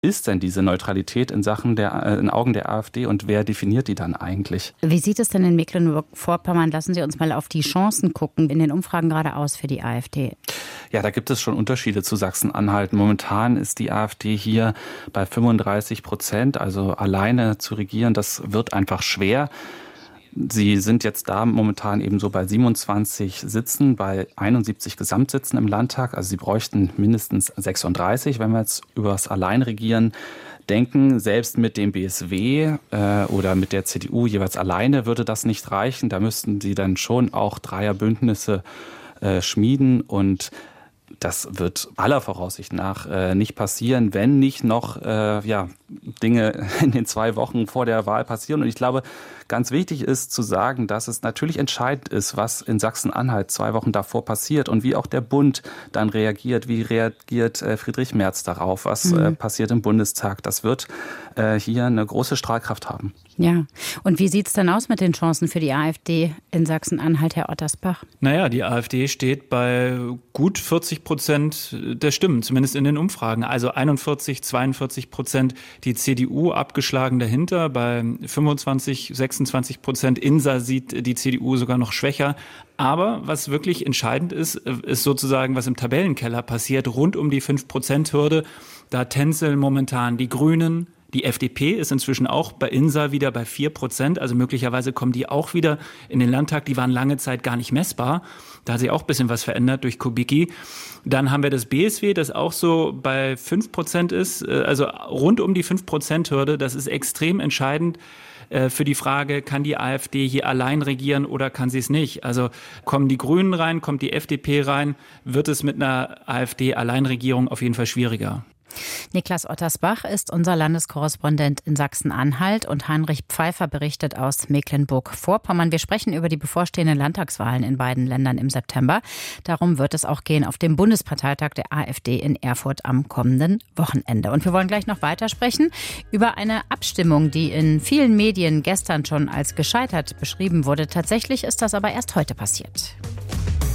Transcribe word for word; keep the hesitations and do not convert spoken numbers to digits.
ist denn diese Neutralität in Sachen der, äh, in Augen der AfD und wer definiert die dann eigentlich? Wie sieht es denn in Mecklenburg-Vorpommern? Lassen Sie uns mal auf die Chancen gucken, in den Umfragen gerade aus für die AfD. Ja, da gibt es schon Unterschiede zu Sachsen-Anhalt. Momentan ist die AfD hier bei fünfunddreißig Prozent, also alleine zu regieren, das wird einfach schwer. Sie sind jetzt da momentan eben so bei siebenundzwanzig Sitzen, bei einundsiebzig Gesamtsitzen im Landtag. Also sie bräuchten mindestens sechsunddreißig, wenn wir jetzt über das Alleinregieren denken. Selbst mit dem B S W äh, oder mit der C D U jeweils alleine würde das nicht reichen. Da müssten sie dann schon auch Dreierbündnisse äh, schmieden und das wird aller Voraussicht nach äh, nicht passieren, wenn nicht noch äh, ja, Dinge in den zwei Wochen vor der Wahl passieren. Und ich glaube, ganz wichtig ist zu sagen, dass es natürlich entscheidend ist, was in Sachsen-Anhalt zwei Wochen davor passiert und wie auch der Bund dann reagiert. Wie reagiert äh, Friedrich Merz darauf? Was mhm. äh, passiert im Bundestag? Das wird äh, hier eine große Strahlkraft haben. Ja, und wie sieht es denn aus mit den Chancen für die AfD in Sachsen-Anhalt, Herr Ottersbach? Naja, die AfD steht bei gut vierzig Prozent der Stimmen, zumindest in den Umfragen. Also einundvierzig, zweiundvierzig Prozent, die C D U abgeschlagen dahinter, bei fünfundzwanzig, sechsundzwanzig Prozent. Insa sieht die C D U sogar noch schwächer. Aber was wirklich entscheidend ist, ist sozusagen, was im Tabellenkeller passiert, rund um die fünf Prozent Hürde. Da tänzeln momentan die Grünen. Die F D P ist inzwischen auch bei Insa wieder bei vier Prozent. Also möglicherweise kommen die auch wieder in den Landtag. Die waren lange Zeit gar nicht messbar. Da hat sich auch ein bisschen was verändert durch Kubicki. Dann haben wir das B S W, das auch so bei fünf Prozent ist. Also rund um die fünf Prozent Hürde. Das ist extrem entscheidend für die Frage, kann die AfD hier allein regieren oder kann sie es nicht? Also kommen die Grünen rein, kommt die F D P rein, wird es mit einer AfD-Alleinregierung auf jeden Fall schwieriger. Niklas Ottersbach ist unser Landeskorrespondent in Sachsen-Anhalt und Heinrich Pfeiffer berichtet aus Mecklenburg-Vorpommern. Wir sprechen über die bevorstehenden Landtagswahlen in beiden Ländern im September. Darum wird es auch gehen auf dem Bundesparteitag der AfD in Erfurt am kommenden Wochenende. Und wir wollen gleich noch weitersprechen über eine Abstimmung, die in vielen Medien gestern schon als gescheitert beschrieben wurde. Tatsächlich ist das aber erst heute passiert.